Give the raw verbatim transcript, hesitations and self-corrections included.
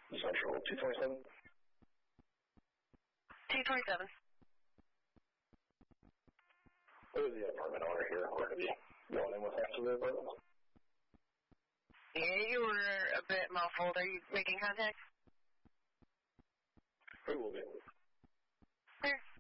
Central two twenty-seven. two twenty-seven. Who is the apartment owner here? We're going to be going in with after the apartment. Yeah, you were a bit muffled. Are you making contact? We will be. Sure.